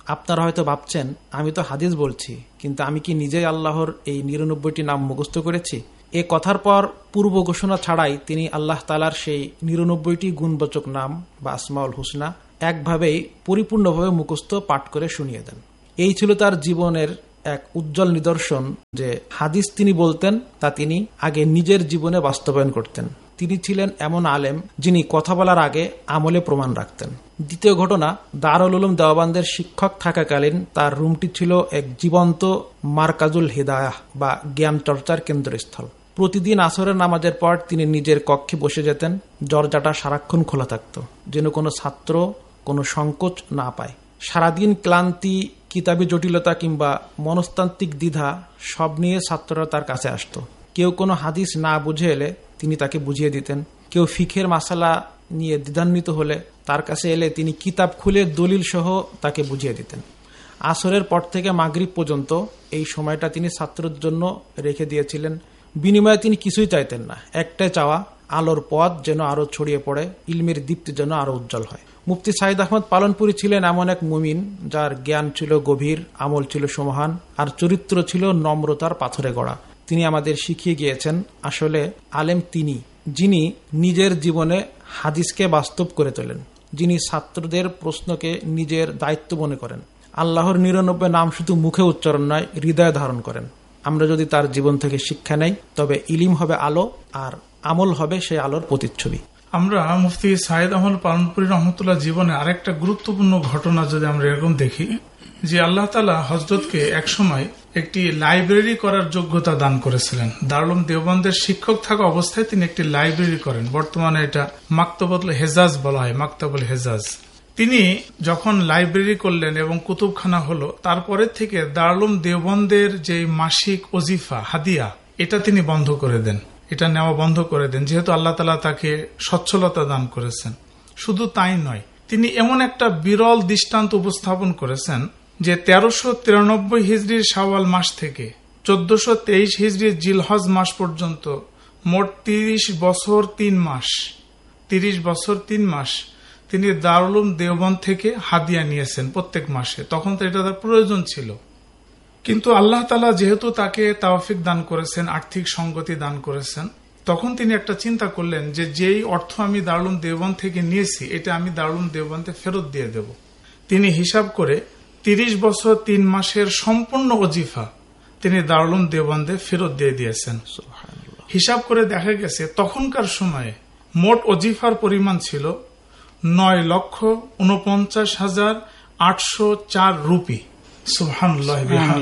[SPEAKER 6] আপনারা হয়তো ভাবছেন, আমি তো হাদিস বলছি, কিন্তু আমি কি নিজেই আল্লাহর এই 99টি নাম মুখস্থ করেছি? এ কথার পর পূর্ব ঘোষণা ছাড়াই তিনি আল্লাহ তাআলার সেই 99টি গুণবাচক নাম বা আসমাউল হুসনা একভাবেই পরিপূর্ণভাবে মুখস্থ পাঠ করে শুনিয়ে দেন। এই ছিল তার জীবনের এক উজ্জ্বল নিদর্শন যে হাদিস তিনি বলতেন তা তিনি আগে নিজের জীবনে বাস্তবায়ন করতেন। তিনি ছিলেন এমন আলেম যিনি কথা বলার আগে আমলে প্রমাণ রাখতেন। দ্বিতীয় ঘটনা, দারুল উলুম দেওবান্দের শিক্ষক থাকাকালীন তার রুমটি ছিল এক জীবন্ত মারকাজুল হিদায়াহ বা জ্ঞান চর্চার কেন্দ্রস্থল। প্রতিদিন আসরের নামাজের পর তিনি নিজের কক্ষে বসে যেতেন। দরজাটা সারাক্ষণ খোলা থাকত, যেন কোনো ছাত্র কোনো সংকোচ না পায়। সারাদিন ক্লান্তি, কিতাবী জটিলতা কিংবা মনস্তান্ত্রিক দ্বিধা সব নিয়ে ছাত্ররা তার কাছে আসত। কেউ কোনো হাদিস না বুঝে এলে তিনি তাকে বুঝিয়ে দিতেন। কেউ ফিখের মাসালা নিয়ে দ্বিধান্বিত হলে তার কাছে এলে তিনি কিতাব খুলে দলিল সহ তাকে বুঝিয়ে দিতেন। আসরের পর থেকে মাগরিব পর্যন্ত এই সময়টা তিনি ছাত্রের জন্য রেখে দিয়েছিলেন। বিনিময়ে তিনি কিছুই চাইতেন না, একটাই চাওয়া, আলোর পথ যেন আরো ছড়িয়ে পড়ে, ইলমের দীপ্তি যেন আরো উজ্জ্বল হয়। মুফতি সাঈদ আহমদ পালনপুরি ছিলেন এমন এক মুমিন যার জ্ঞান ছিল গভীর, আমল ছিল সমহান, আর চরিত্র ছিল নম্রতার পাথরে গড়া। তিনি আমাদের শিখিয়ে গিয়েছেন আসলে আলেম তিনি যিনি নিজের জীবনে হাদিসকে বাস্তব করে তোলেন, যিনি ছাত্রদের প্রশ্নকে নিজের দায়িত্ব মনে করেন, আল্লাহর 99 নাম শুধু মুখে উচ্চারণ নয়, হৃদয়ে ধারণ করেন। আমরা যদি তার জীবন থেকে শিক্ষা নেই তবে ইলিম হবে আলো আর আমল হবে সেই আলোর প্রতিচ্ছবি।
[SPEAKER 5] আমরা মুফতি সাঈদ আহমদ পালনপুরি রহমতুল্লাহ জীবনে আরেকটা গুরুত্বপূর্ণ ঘটনা যদি আমরা এরকম দেখি যে আল্লাহ তাআলা হযরতকে একসময় একটি লাইব্রেরি করার যোগ্যতা দান করেছিলেন। দারুল উলুম দেওবন্দের শিক্ষক থাকা অবস্থায় তিনি একটি লাইব্রেরি করেন। বর্তমানে এটা মাকতাবুল হেজাজ বলা হয়, মাকতাবুল হেজাজ। তিনি যখন লাইব্রেরি করলেন এবং কুতুবখানা হলো, তারপরে থেকে দারুল উলুম দেওবন্দের যে মাসিক ওজিফা হাদিয়া এটা তিনি বন্ধ করে দেন, এটা নেওয়া বন্ধ করে দেন, যেহেতু আল্লাহ তাআলা তাকে সচ্ছলতা দান করেছেন। শুধু তাই নয়, তিনি এমন একটা বিরল দৃষ্টান্ত উপস্থাপন করেছেন যে 1393 হিজরির শাওয়াল মাস থেকে 1423 হিজরির জিলহজ মাস পর্যন্ত মোট 30 বছর 3 মাস তিনি দারুল উলুম দেওবন্দ থেকে হাদিয়া নিয়েছেন প্রত্যেক মাসে। তখন তো এটা তার প্রয়োজন ছিল, কিন্তু আল্লাহ তাআলা যেহেতু তাকে তাওফিক দান করেছেন, আর্থিক সঙ্গতি দান করেছেন, তখন তিনি একটা চিন্তা করলেন যে যেই অর্থ আমি দারুল উলুম দেওবন্দ থেকে নিয়েছি এটা আমি দারুল উলুম দেওবন্দে ফেরত দিয়ে দেব। তিনি হিসাব করে 30 বছর 3 মাসের সম্পূর্ণ ওজিফা তিনি দারুল উলুম দেওবন্দে ফেরত দিয়ে দিয়েছেন। হিসাব করে দেখা গেছে তখনকার সময়ে মোট ওজিফার পরিমাণ ছিল 9,49,804 রুপি। সুবহানাল্লাহ।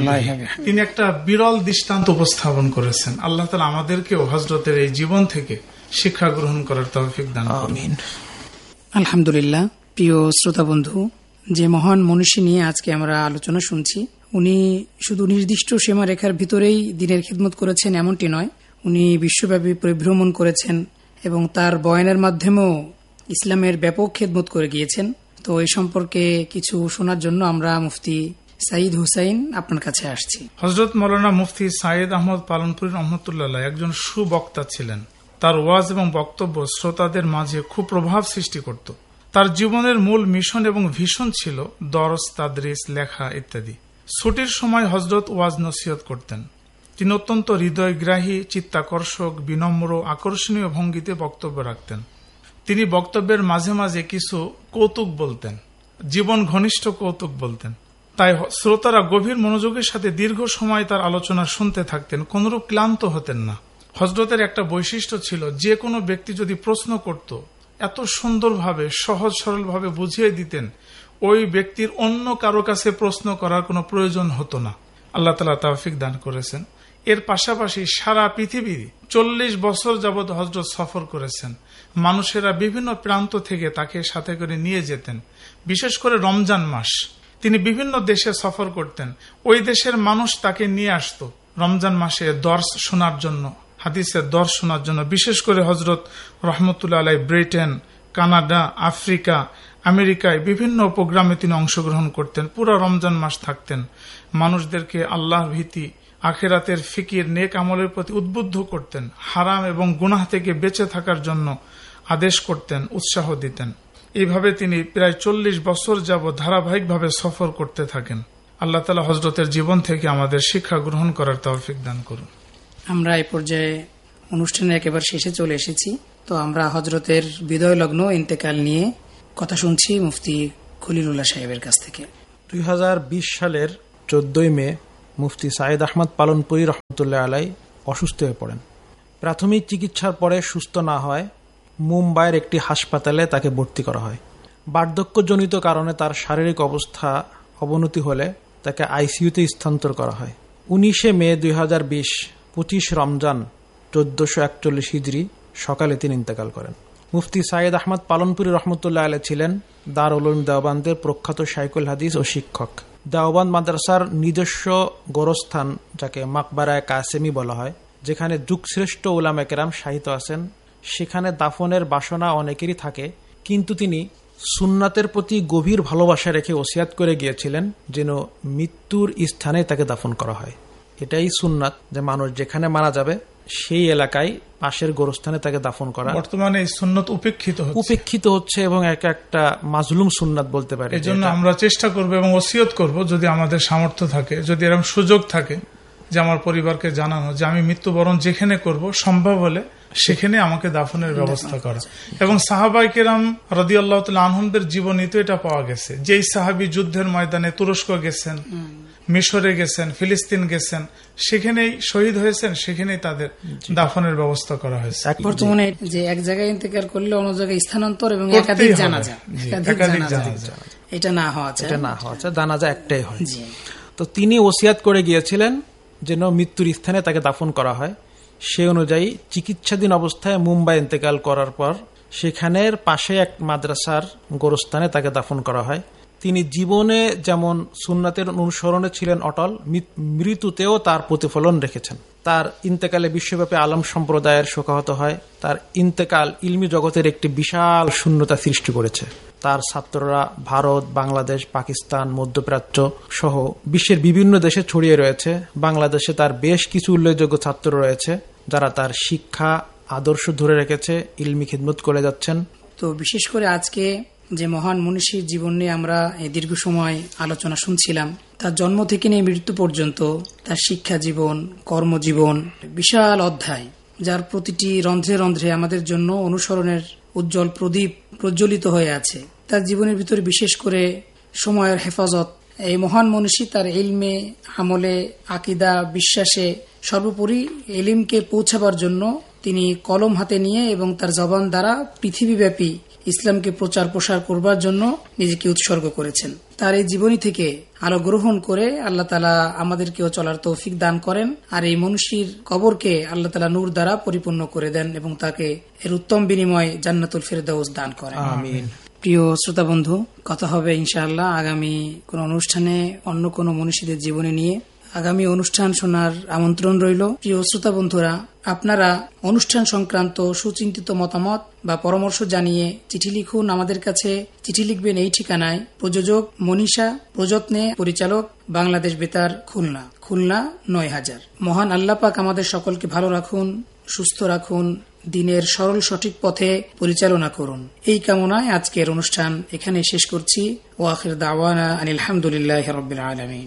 [SPEAKER 5] তিনি একটা বিরল দৃষ্টান্ত উপস্থাপন করেছেন। আল্লাহ তাআলা আমাদেরকেও হযরতের এই জীবন থেকে শিক্ষা গ্রহণ করার তৌফিক দান করুন।
[SPEAKER 4] আলহামদুলিল্লাহ। প্রিয় শ্রোতা বন্ধু, যে মহান মনীষী নিয়ে আজকে আমরা আলোচনা শুনছি, উনি শুধু নির্দিষ্ট সীমারেখার ভিতরেই দ্বীনের খিদমত করেছেন এমনটি নয়, উনি বিশ্বব্যাপী পরিভ্রমণ করেছেন এবং তার বয়ানের মাধ্যমেও ইসলামের ব্যাপক খিদমত করে গিয়েছেন। তো এই সম্পর্কে কিছু শোনার জন্য আমরা মুফতি সাঈদ হুসাইন আপনার কাছে আসছি।
[SPEAKER 5] হযরত মাওলানা মুফতি সাঈদ আহমদ পালনপুরি রহমতুল্লাহ একজন সুবক্তা ছিলেন। তার ওয়াজ এবং বক্তব্য শ্রোতাদের মাঝে খুব প্রভাব সৃষ্টি করত। তার জীবনের মূল মিশন এবং ভিশন ছিল দরস, তাদরিস, লেখা ইত্যাদি। ছুটির সময় হযরত ওয়াজ নসিহত করতেন। তিনি অত্যন্ত হৃদয়গ্রাহী, চিত্তাকর্ষক, বিনম্র, আকর্ষণীয় ভঙ্গিতে বক্তব্য রাখতেন। তিনি বক্তব্যের মাঝে মাঝে কিছু কৌতুক বলতেন, জীবন ঘনিষ্ঠ কৌতুক বলতেন। তাই শ্রোতারা গভীর মনোযোগের সাথে দীর্ঘ সময় তার আলোচনা শুনতে থাকতেন, কোনরূপ ক্লান্ত হতেন না। হযরতের একটা বৈশিষ্ট্য ছিল, যে কোনো ব্যক্তি যদি প্রশ্ন করত এত সুন্দরভাবে সহজ সরলভাবে বুঝিয়ে দিতেন, ওই ব্যক্তির অন্য কারো কাছে প্রশ্ন করার কোনো প্রয়োজন হতো না। আল্লাহ তাআলা তৌফিক দান করেছেন। এর পাশাপাশি সারা পৃথিবী 40 বছর যাবৎ হযরত সফর করেছেন। মানুষেরা বিভিন্ন প্রান্ত থেকে তাকে সাথে করে নিয়ে যেতেন। বিশেষ করে রমজান মাস তিনি বিভিন্ন দেশে সফর করতেন। ওই দেশের মানুষ তাকে নিয়ে আসতো রমজান মাসে দর্স শোনার জন্য, হাদিসের দর্স শোনার জন্য। বিশেষ করে হযরত রহমতুল্লাহ আলাইহি ব্রিটেন, কানাডা, আফ্রিকা, আমেরিকায় বিভিন্ন প্রোগ্রামে তিনি অংশগ্রহণ করতেন। পুরো রমজান মাস থাকতেন। মানুষদেরকে আল্লাহর ভীতি, আখিরাতের ফিকির, নেক আমলের প্রতি উদ্বুদ্ধ করতেন। হারাম এবং গুনাহ থেকে বেঁচে থাকার জন্য আদেশ করতেন, উৎসাহ দিতেন। এইভাবে তিনি প্রায় 40 বছর যাবৎ ধারাবাহিকভাবে সফর করতে থাকেন। আল্লাহ তাআলা হযরতের জীবন থেকে আমাদের শিক্ষা গ্রহণ করার তৌফিক দান করুন।
[SPEAKER 4] আমরা এই পর্যায়ে অনুষ্ঠানের একেবারে শেষে চলে এসেছি। তো আমরা হযরতের বিদায় লগ্ন ইন্তেকাল নিয়ে কথা শুনছি মুফতি খলিলুল্লাহ সাহেবের কাছ থেকে।
[SPEAKER 6] 2020 সালের 14 মে মুফতি সাইদ আহমদ পালনপুরি রহমতুল্লাহ আলাই অসুস্থ হয়ে পড়েন। প্রাথমিক চিকিৎসার পরে সুস্থ না হয় মুম্বাইয়ের একটি হাসপাতালে তাকে ভর্তি করা হয়। বার্ধক্যজনিত কারণে তার শারীরিক অবস্থা অবনতি হলে তাকে আইসিইউতে স্থানান্তর করা হয়। 19 মে 2020 25 রমজান 1441 হিজরি সকালে তিনি ইন্তেকাল করেন। মুফতি সাইদ আহমদ পালনপুরি রহমতুল্লাহ আলাই ছিলেন দারুল উলুম দেওবান্দের প্রখ্যাত শাইখুল হাদিস ও শিক্ষক। দেওবান্দ মাদ্রাসার নিজস্ব গোরস্থান, যাকে মাকবারায়ে কাসেমি বলা হয়, যেখানে যুগশ্রেষ্ঠ উলামা কেরাম শায়িত আছেন, সেখানে দাফনের বাসনা অনেকেরই থাকে, কিন্তু তিনি সুন্নাতের প্রতি গভীর ভালোবাসা রেখে ওসিয়াত করে গিয়েছিলেন যেন মৃত্যুর স্থানে তাকে দাফন করা হয়। এটাই সুন্নাত, যে মানুষ যেখানে মারা যাবে সেই এলাকায় পাশের গোরস্থানে তাকে দাফন করা।
[SPEAKER 5] বর্তমানে এই সুন্নাত উপেক্ষিত
[SPEAKER 6] হচ্ছে এবং একটা মাজলুম সুন্নাত বলতে পারে।
[SPEAKER 5] এজন্য আমরা চেষ্টা করব এবং ওসিয়ত করব, যদি আমাদের সামর্থ্য থাকে, যদি এরকম সুযোগ থাকে, যে আমার পরিবারকে জানানো যে আমি মৃত্যুবরণ যেখানে করব, সম্ভব হলে সেখানে আমাকে দাফনের ব্যবস্থা করা। এবং সাহাবায়ে কেরাম রাদিয়াল্লাহু তাআলা আনহুমদের জীবনীতে এটা পাওয়া গেছে, যেই সাহাবী যুদ্ধের ময়দানে তুরস্ক গেছেন, মিশরে গেছেন, ফিলিস্তিন গেছেন, সেখানেই শহীদ হয়েছেন, সেখানেই তাদের দাফনের ব্যবস্থা করা হয়েছে।
[SPEAKER 4] বর্তমানে যে এক জায়গায় ইন্তেকাল করলে অন্য জায়গায় স্থানান্তর এবং একাধিক জানাজা, এটা না হওয়া চাই,
[SPEAKER 6] জানাজা একটাই হয়। তো তিনি ওসিয়াত করে গিয়েছিলেন যেন মৃত্যুর স্থানে তাকে দাফন করা হয়। সে অনুযায়ী চিকিৎসাধীন অবস্থায় মুম্বাই ইন্তেকাল করার পর সেখানের পাশে এক মাদ্রাসার গোরস্থানে তাকে দাফন করা হয়। তিনি জীবনে যেমন সুন্নাতের অনুসরণে ছিলেন অটল, মৃত্যুতেও তার প্রতিফলন রেখেছেন। তার ইন্তেকালে বিশ্বব্যাপী আলম সম্প্রদায়ের শোকাহত হয়। তার ইন্তেকাল ইলমি জগতের একটি বিশাল শূন্যতা সৃষ্টি করেছে। তার ছাত্ররা ভারত, বাংলাদেশ, পাকিস্তান, মধ্যপ্রাচ্য সহ বিশ্বের বিভিন্ন দেশে ছড়িয়ে রয়েছে। বাংলাদেশে তার বেশ কিছু উল্লেখযোগ্য ছাত্র রয়েছে যারা তার শিক্ষা আদর্শ ধরে রেখেছে, ইলমি খিদমত করে যাচ্ছেন।
[SPEAKER 4] তো বিশেষ করে আজকে যে মহান মনীষীর জীবন নিয়ে আমরা এই দীর্ঘ সময় আলোচনা শুনছিলাম, তার জন্ম থেকে নিয়ে মৃত্যু পর্যন্ত তার শিক্ষা জীবন, কর্মজীবন বিশাল অধ্যায়, যার প্রতিটি রন্ধ্রে রন্ধ্রে আমাদের জন্য অনুসরণের উজ্জ্বল প্রদীপ প্রজ্বলিত হয়ে আছে। তার জীবনের ভিতরে বিশেষ করে সময়ের হেফাজত, এই মহান মনীষী তার ইলমে, আমলে, আকিদা, বিশ্বাসে, সর্বোপরি ইলমকে পৌঁছাবার জন্য তিনি কলম হাতে নিয়ে এবং তার জবান দ্বারা পৃথিবীব্যাপী ইসলামকে প্রচার প্রসার করবার জন্য নিজেকে উৎসর্গ করেছেন। তার এই জীবনী থেকে আলো গ্রহণ করে আল্লাহ তাআলা আমাদেরকেও চলার তৌফিক দান করেন, আর এই মনীষীর কবরকে আল্লাহ তাআলা নূর দ্বারা পরিপূর্ণ করে দেন এবং তাকে এর উত্তম বিনিময় জান্নাতুল ফেরদাউস দান করেন। আমিন। প্রিয় শ্রোতা বন্ধু, কথা হবে ইনশাআল্লাহ আগামী কোন অনুষ্ঠানে অন্য কোন মনীষীদের জীবনী নিয়ে। আগামী অনুষ্ঠান শোনার আমন্ত্রণ রইল। প্রিয় শ্রোতা বন্ধুরা, আপনারা অনুষ্ঠান সংক্রান্ত সুচিন্তিত মতামত বা পরামর্শ জানিয়ে চিঠি লিখুন আমাদের কাছে। চিঠি লিখবেন এই ঠিকানায়: প্রযোজক মনীষা, প্রযত্নে পরিচালক বাংলাদেশ বেতার, খুলনা 9000। মহান আল্লাহ পাক আমাদের সকলকে ভালো রাখুন, সুস্থ রাখুন, দিনের সরল সঠিক পথে পরিচালনা করুন। এই কামনায় আজকের অনুষ্ঠান এখানে শেষ করছি। ওয়া আখির দাওয়ানা আনিল হামদুলিল্লাহি রাব্বিল আলামিন।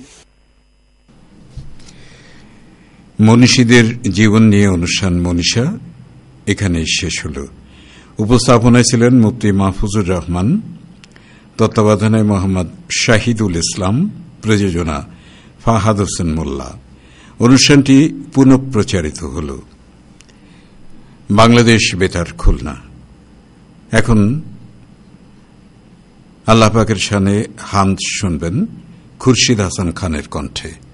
[SPEAKER 2] মনীষীদের জীবন নিয়ে অনুষ্ঠান মনীষা এখানে শেষ হল। উপস্থাপনায় ছিলেন মুফতি মাহফুজুর রহমান, তত্ত্বাবধানে মোহাম্মদ শাহিদুল ইসলাম, প্রযোজনা ফাহাদ হোসেন মোল্লা। অনুষ্ঠানটি পুনঃপ্রচারিত হল বাংলাদেশ বেতার, খুলনা। এখন আল্লাহ পাকের শানে হামদ শুনবেন খুরশিদ হাসান খানের কণ্ঠে।